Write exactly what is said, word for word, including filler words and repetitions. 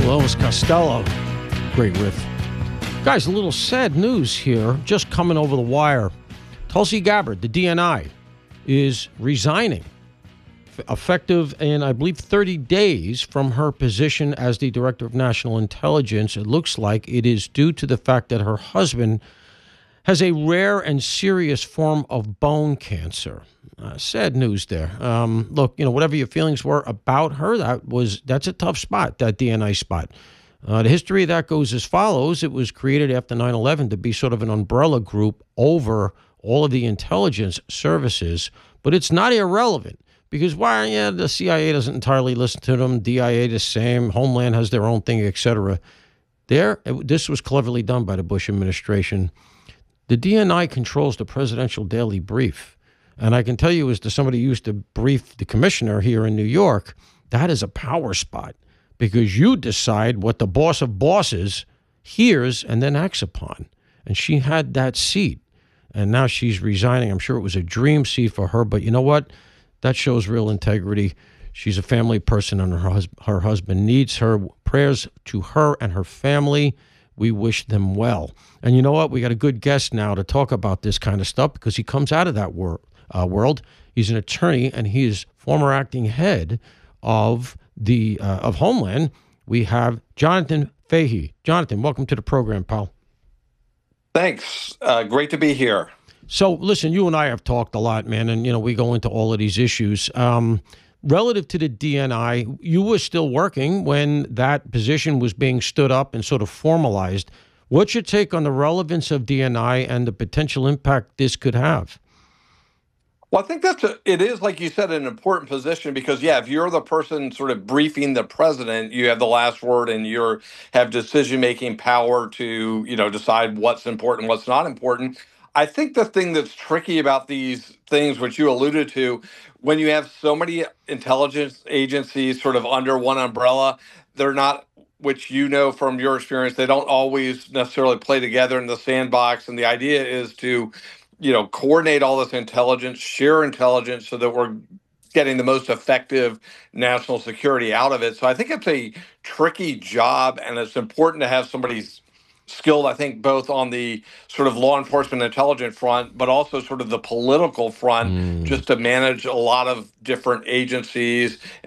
Well, Elvis Costello. Great riff. Guys, a little sad news here, just coming over the wire. Tulsi Gabbard, the D N I, is resigning, effective in, I believe, thirty days from her position as the Director of National Intelligence. It looks like it is due to the fact that her husband has a rare and serious form of bone cancer. Uh, sad news there. Um, look, you know, whatever your feelings were about her, that was that's a tough spot, that D N I spot. Uh, the history of that goes as follows. It was created after nine eleven to be sort of an umbrella group over all of the intelligence services, but it's not irrelevant because, why, yeah, the C I A doesn't entirely listen to them, D I A the same, Homeland has their own thing, et cetera. There, it, this was cleverly done by the Bush administration. The D N I controls the Presidential Daily Brief. And I can tell you, as to somebody who used to brief the commissioner here in New York, that is a power spot because you decide what the boss of bosses hears and then acts upon. And she had that seat. And now she's resigning. I'm sure it was a dream seat for her. But you know what? That shows real integrity. She's a family person, and her, hus- her husband needs her. Prayers to her and her family. We wish them well. And you know what? We got a good guest now to talk about this kind of stuff because he comes out of that wor- uh, world. He's an attorney, and he is former acting head of the uh, of Homeland. We have Jonathan Fahey. Jonathan, welcome to the program, pal. Thanks. Uh, great to be here. So, listen, you and I have talked a lot, man, and, you know, we go into all of these issues. Um, relative to the D N I, you were still working when that position was being stood up and sort of formalized. What's your take on the relevance of D N I and the potential impact this could have? Well, I think that's a, it is, like you said, an important position because, yeah, if you're the person sort of briefing the president, you have the last word and you have decision-making power to, you know, decide what's important, what's not important. I think the thing that's tricky about these things, which you alluded to, when you have so many intelligence agencies sort of under one umbrella, they're not, which you know from your experience, they don't always necessarily play together in the sandbox. And the idea is to, you know, coordinate all this intelligence, share intelligence so that we're getting the most effective national security out of it. So I think it's a tricky job, and it's important to have somebody skilled, I think, both on the sort of law enforcement intelligence front, but also sort of the political front, Mm. just to manage a lot of different agencies